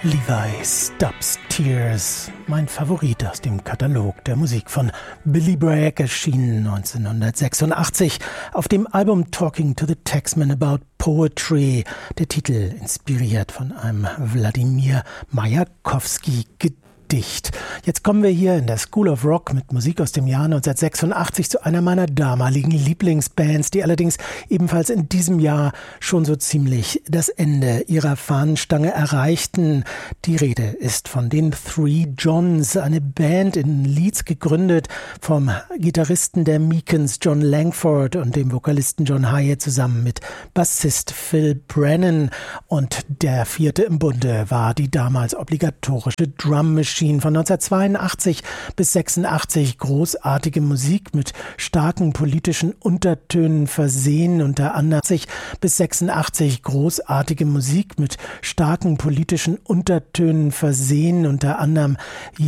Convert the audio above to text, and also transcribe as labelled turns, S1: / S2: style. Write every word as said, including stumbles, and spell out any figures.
S1: Levi Stubbs Tears, mein Favorit aus dem Katalog der Musik von Billy Bragg, erschienen neunzehnhundertsechsundachtzig auf dem Album Talking to the Taxman About Poetry, der Titel inspiriert von einem Wladimir Majakowski-Gedicht. Jetzt kommen wir hier in der School of Rock mit Musik aus dem Jahr neunzehnhundertsechsundachtzig zu einer meiner damaligen Lieblingsbands, die allerdings ebenfalls in diesem Jahr schon so ziemlich das Ende ihrer Fahnenstange erreichten. Die Rede ist von den Three Johns, eine Band in Leeds gegründet vom Gitarristen der Meekins John Langford und dem Vokalisten John Hyatt zusammen mit Bassist Phil Brennan, und der vierte im Bunde war die damals obligatorische Drum Machine. Von neunzehnhundertzweiundachtzig bis sechsundachtzig großartige Musik mit starken politischen Untertönen versehen, unter anderem bis sechsundachtzig großartige Musik mit starken politischen Untertönen versehen, unter anderem